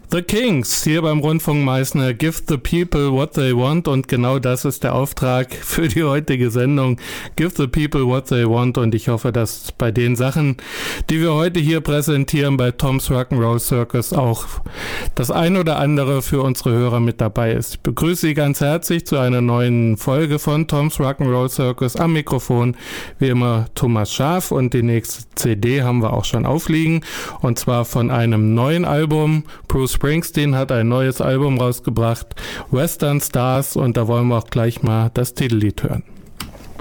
The Kings, hier beim Rundfunk Meißner, Give the people what they want, und genau das ist der Auftrag für die heutige Sendung. Give the people what they want, und ich hoffe, dass bei den Sachen, die wir heute hier präsentieren bei Tom's Rock'n'Roll Circus, auch das ein oder andere für unsere Hörer mit dabei ist. Ich begrüße Sie ganz herzlich zu einer neuen Folge von Tom's Rock'n'Roll Circus. Am Mikrofon wie immer Thomas Schaaf, und die nächste CD haben wir auch schon aufliegen, und zwar von einem neuen Album. Bruce Springsteen hat ein neues Album rausgebracht, Western Stars, und da wollen wir auch gleich mal das Titellied hören.